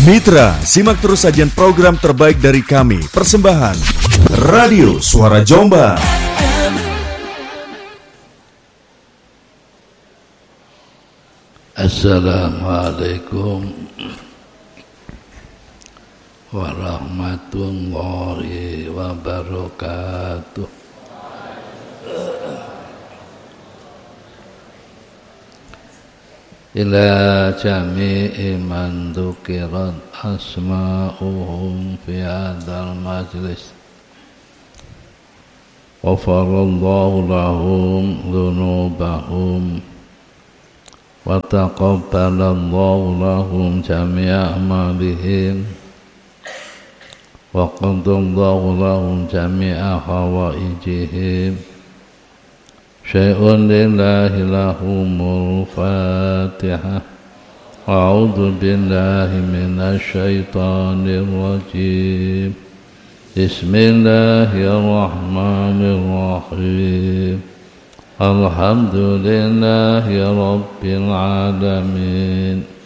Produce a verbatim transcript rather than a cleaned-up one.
Mitra, simak terus sajian program terbaik dari kami. Persembahan Radio Suara Jombang. Assalamualaikum warahmatullahi wabarakatuh. Ila jami'i man dzukirat asma'uhum fi hadzal majlis ghafarallahu lahum dzunubahum wa taqabbalallahu lahum jami'a a'malihim wa qadallahu lahum jami'a hawaijihim. Syai'un lillahi lahumul fatihah. A'udzu billahi minasy syaithanir rajim. Bismillahirrahmanirrahim. Alhamdulillahi rabbil alamin.